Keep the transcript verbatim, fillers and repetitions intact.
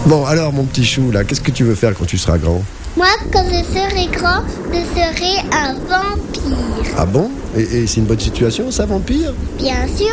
Bon, alors mon petit chou, là, qu'est-ce que tu veux faire quand tu seras grand? Moi, quand je serai grand, je serai un vampire. Ah bon? Et, et c'est une bonne situation, ça, vampire? Bien sûr.